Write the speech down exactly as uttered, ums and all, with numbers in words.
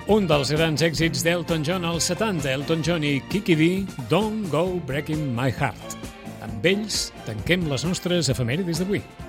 Un dels grans èxits d'Elton John als setanta, Elton John i Kiki D, Don't Go Breaking My Heart. Amb ells tanquem les nostres efemèrides d'avui.